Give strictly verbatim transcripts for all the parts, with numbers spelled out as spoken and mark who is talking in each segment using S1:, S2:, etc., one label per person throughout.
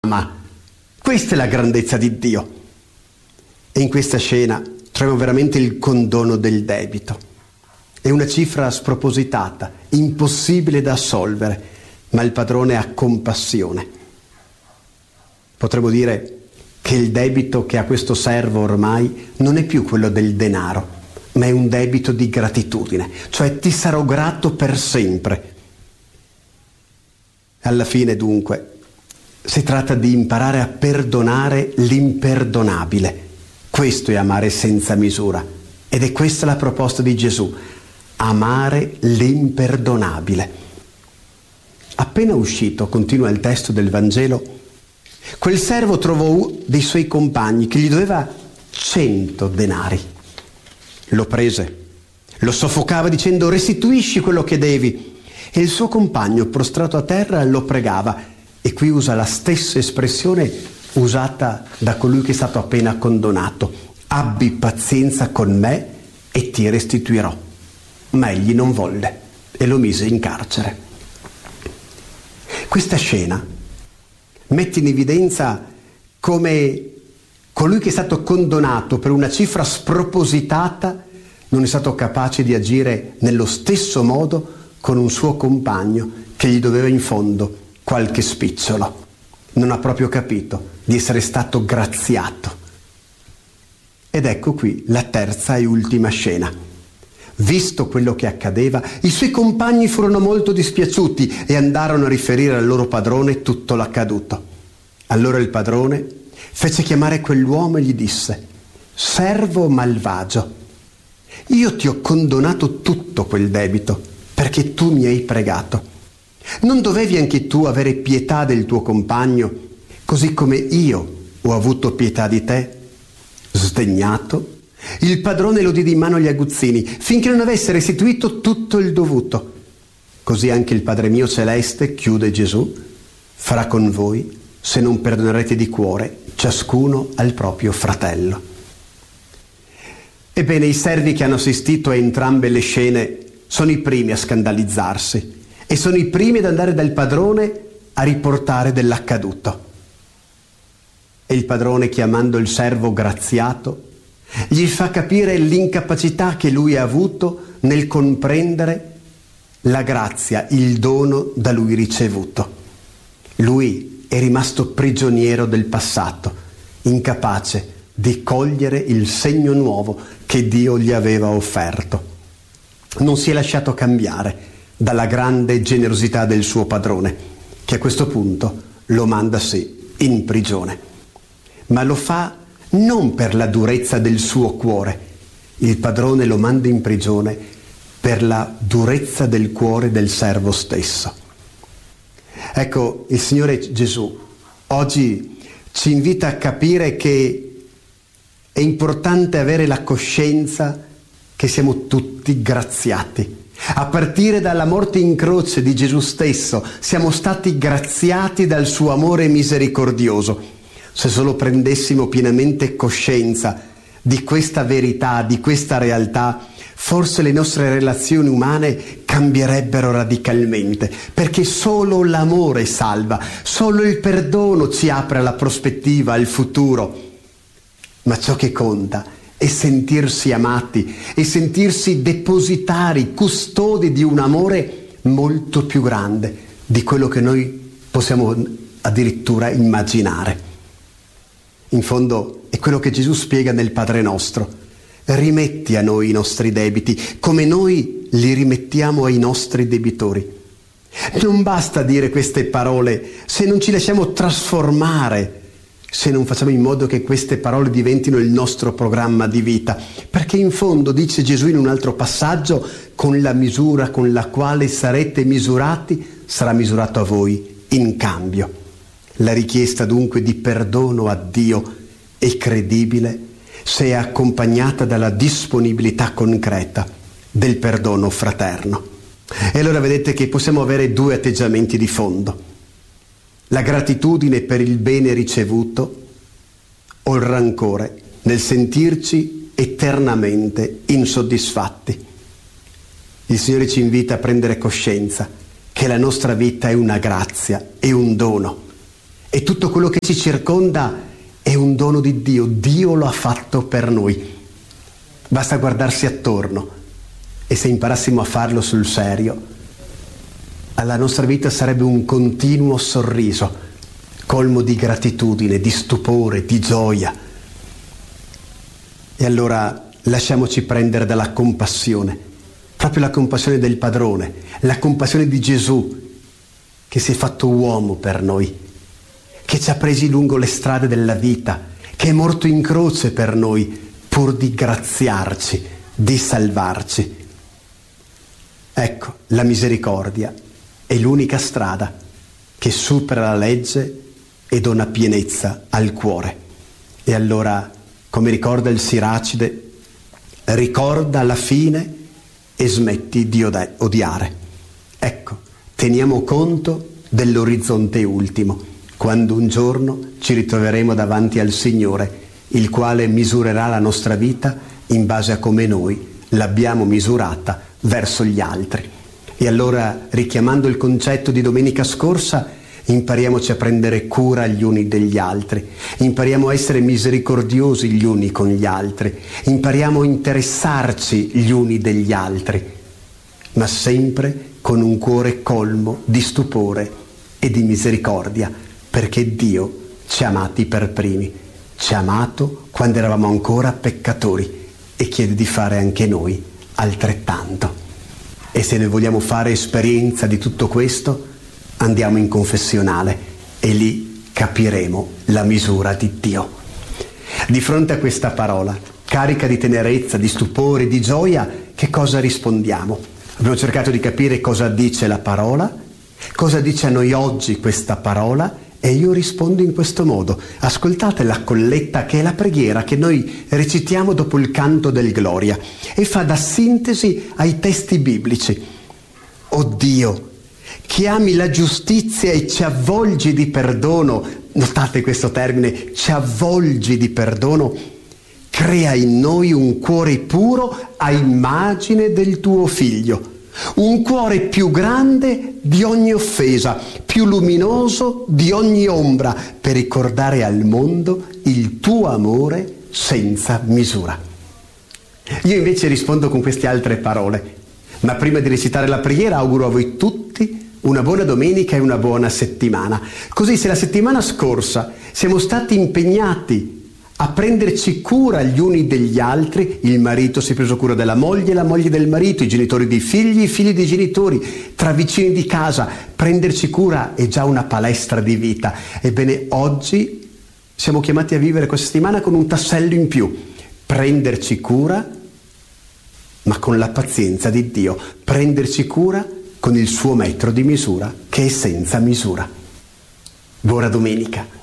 S1: ama. Questa è la grandezza di Dio. E in questa scena troviamo veramente il condono del debito. È una cifra spropositata, impossibile da assolvere, ma il padrone ha compassione. Potremmo dire che il debito che ha questo servo ormai non è più quello del denaro, ma è un debito di gratitudine, cioè ti sarò grato per sempre. Alla fine, dunque, si tratta di imparare a perdonare l'imperdonabile. Questo è amare senza misura, ed è questa la proposta di Gesù: amare l'imperdonabile. Appena uscito, continua il testo del Vangelo, quel servo trovò dei suoi compagni che gli doveva cento denari. Lo prese, lo soffocava dicendo: restituisci quello che devi. E il suo compagno, prostrato a terra, lo pregava. E qui usa la stessa espressione usata da colui che è stato appena condonato: abbi pazienza con me e ti restituirò. Ma egli non volle e lo mise in carcere. Questa scena mette in evidenza come colui che è stato condonato per una cifra spropositata non è stato capace di agire nello stesso modo con un suo compagno che gli doveva in fondo qualche spicciolo. Non ha proprio capito di essere stato graziato. Ed ecco qui la terza e ultima scena. Visto quello che accadeva, i suoi compagni furono molto dispiaciuti e andarono a riferire al loro padrone tutto l'accaduto. Allora il padrone fece chiamare quell'uomo e gli disse: servo malvagio, io ti ho condonato tutto quel debito perché tu mi hai pregato. Non dovevi anche tu avere pietà del tuo compagno, così come io ho avuto pietà di te? Sdegnato, il padrone lo diede in mano agli aguzzini finché non avesse restituito tutto il dovuto. Così anche il Padre mio celeste, chiude Gesù, farà con voi se non perdonerete di cuore ciascuno al proprio fratello. Ebbene, i servi che hanno assistito a entrambe le scene sono i primi a scandalizzarsi e sono i primi ad andare dal padrone a riportare dell'accaduto. E il padrone, chiamando il servo graziato, gli fa capire l'incapacità che lui ha avuto nel comprendere la grazia, il dono da lui ricevuto. Lui è rimasto prigioniero del passato, incapace di cogliere il segno nuovo che Dio gli aveva offerto. Non si è lasciato cambiare dalla grande generosità del suo padrone, che a questo punto lo manda sì in prigione. Ma lo fa non per la durezza del suo cuore. Il padrone lo manda in prigione per la durezza del cuore del servo stesso. Ecco, il Signore Gesù oggi ci invita a capire che è importante avere la coscienza che siamo tutti graziati. A partire dalla morte in croce di Gesù stesso siamo stati graziati dal suo amore misericordioso. Se solo prendessimo pienamente coscienza di questa verità, di questa realtà, forse le nostre relazioni umane cambierebbero radicalmente, perché solo l'amore salva, solo il perdono ci apre alla prospettiva, al futuro. Ma ciò che conta è sentirsi amati e sentirsi depositari, custodi di un amore molto più grande di quello che noi possiamo addirittura immaginare. In fondo è quello che Gesù spiega nel Padre nostro: rimetti a noi i nostri debiti come noi li rimettiamo ai nostri debitori. Non basta dire queste parole se non ci lasciamo trasformare, se non facciamo in modo che queste parole diventino il nostro programma di vita, perché in fondo, dice Gesù in un altro passaggio, con la misura con la quale sarete misurati sarà misurato a voi in cambio. La richiesta dunque di perdono a Dio è credibile se è accompagnata dalla disponibilità concreta del perdono fraterno. E allora vedete che possiamo avere due atteggiamenti di fondo: la gratitudine per il bene ricevuto o il rancore nel sentirci eternamente insoddisfatti. Il Signore ci invita a prendere coscienza che la nostra vita è una grazia, è un dono, e tutto quello che ci circonda è un dono di Dio. Dio lo ha fatto per noi. Basta guardarsi attorno e se imparassimo a farlo sul serio, la nostra vita sarebbe un continuo sorriso, colmo di gratitudine, di stupore, di gioia. E allora lasciamoci prendere dalla compassione, proprio la compassione del Padrone, la compassione di Gesù che si è fatto uomo per noi, che ci ha presi lungo le strade della vita, che è morto in croce per noi pur di graziarci, di salvarci. Ecco, la misericordia è l'unica strada che supera la legge e dona pienezza al cuore. E allora, come ricorda il Siracide, ricorda la fine e smetti di ode- odiare. Ecco, teniamo conto dell'orizzonte ultimo, quando un giorno ci ritroveremo davanti al Signore, il quale misurerà la nostra vita in base a come noi l'abbiamo misurata verso gli altri. E allora, richiamando il concetto di domenica scorsa, impariamoci a prendere cura gli uni degli altri, impariamo a essere misericordiosi gli uni con gli altri, impariamo a interessarci gli uni degli altri, ma sempre con un cuore colmo di stupore e di misericordia, perché Dio ci ha amati per primi, ci ha amato quando eravamo ancora peccatori e chiede di fare anche noi altrettanto. E se noi vogliamo fare esperienza di tutto questo, andiamo in confessionale e lì capiremo la misura di Dio. Di fronte a questa parola, carica di tenerezza, di stupore, di gioia, che cosa rispondiamo? Abbiamo cercato di capire cosa dice la parola, cosa dice a noi oggi questa parola, e io rispondo in questo modo. Ascoltate la colletta, che è la preghiera che noi recitiamo dopo il canto del Gloria e fa da sintesi ai testi biblici. O Dio, che ami la giustizia e ci avvolgi di perdono, notate questo termine, ci avvolgi di perdono, crea in noi un cuore puro a immagine del tuo Figlio, un cuore più grande di ogni offesa, più luminoso di ogni ombra, per ricordare al mondo il tuo amore senza misura. Io invece rispondo con queste altre parole, ma prima di recitare la preghiera auguro a voi tutti una buona domenica e una buona settimana. Così, se la settimana scorsa siamo stati impegnati a prenderci cura gli uni degli altri, il marito si è preso cura della moglie, la moglie del marito, i genitori dei figli, i figli dei genitori, tra vicini di casa, prenderci cura è già una palestra di vita. Ebbene, oggi siamo chiamati a vivere questa settimana con un tassello in più, prenderci cura, ma con la pazienza di Dio, prenderci cura con il suo metro di misura, che è senza misura. Buona domenica.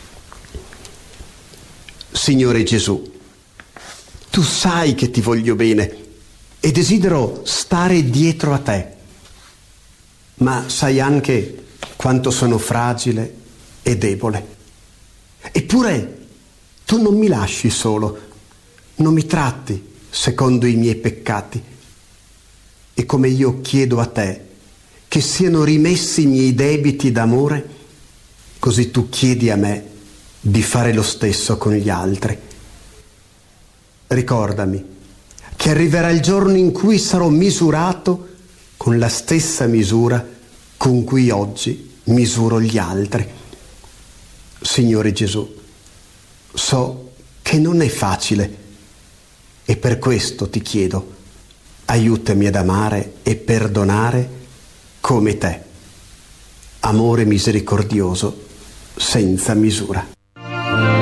S1: Signore Gesù, tu sai che ti voglio bene e desidero stare dietro a te, ma sai anche quanto sono fragile e debole. Eppure tu non mi lasci solo, non mi tratti secondo i miei peccati. E come io chiedo a te che siano rimessi i miei debiti d'amore, così tu chiedi a me di fare lo stesso con gli altri. Ricordami che arriverà il giorno in cui sarò misurato con la stessa misura con cui oggi misuro gli altri. Signore Gesù, so che non è facile e per questo ti chiedo, aiutami ad amare e perdonare come te, amore misericordioso senza misura.